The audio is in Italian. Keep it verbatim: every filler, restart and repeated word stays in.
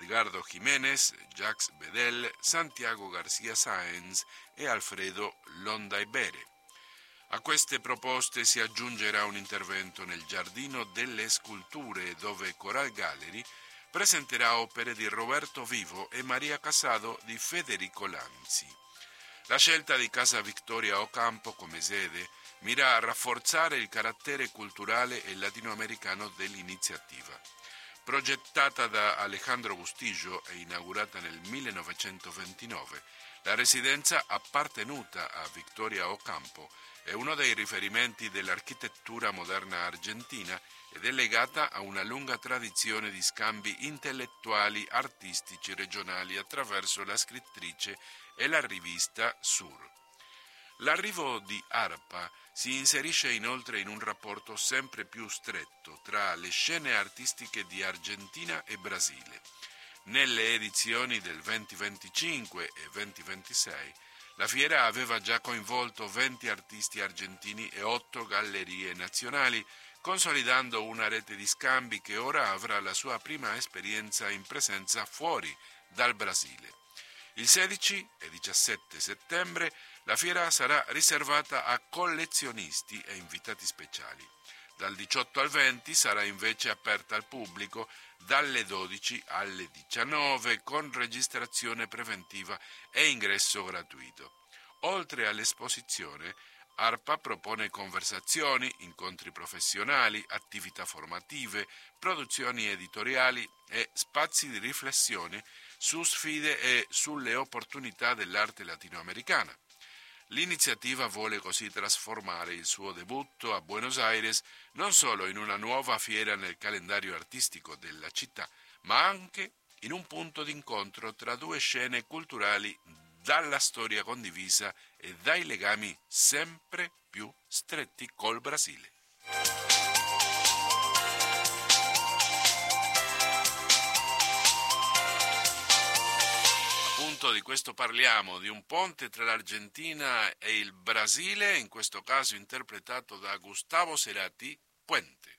Edgardo Jiménez, Jacques Bedel, Santiago García Sáenz e Alfredo Londaibere. A queste proposte si aggiungerà un intervento nel Giardino delle Sculture, dove Coral Gallery presenterà opere di Roberto Vivo e Maria Casado di Federico Lanzi. La scelta di Casa Victoria Ocampo come sede mira a rafforzare il carattere culturale e latinoamericano dell'iniziativa. Progettata da Alejandro Bustillo e inaugurata nel millenovecentoventinove, la residenza appartenuta a Victoria Ocampo è uno dei riferimenti dell'architettura moderna argentina ed è legata a una lunga tradizione di scambi intellettuali artistici regionali attraverso la scrittrice e la rivista Sur. L'arrivo di ARPA si inserisce inoltre in un rapporto sempre più stretto tra le scene artistiche di Argentina e Brasile. Nelle edizioni del duemilaventicinque e duemilaventisei la fiera aveva già coinvolto venti artisti argentini e otto gallerie nazionali, consolidando una rete di scambi che ora avrà la sua prima esperienza in presenza fuori dal Brasile. Il sedici e diciassette settembre la fiera sarà riservata a collezionisti e invitati speciali. Dal diciotto al venti sarà invece aperta al pubblico dalle dodici alle diciannove con registrazione preventiva e ingresso gratuito. Oltre all'esposizione, ARPA propone conversazioni, incontri professionali, attività formative, produzioni editoriali e spazi di riflessione su sfide e sulle opportunità dell'arte latinoamericana. L'iniziativa vuole così trasformare il suo debutto a Buenos Aires non solo in una nuova fiera nel calendario artistico della città, ma anche in un punto d'incontro tra due scene culturali dalla storia condivisa e dai legami sempre più stretti col Brasile. Di questo parliamo, di un ponte tra l'Argentina e il Brasile, in questo caso interpretato da Gustavo Cerati, Puente.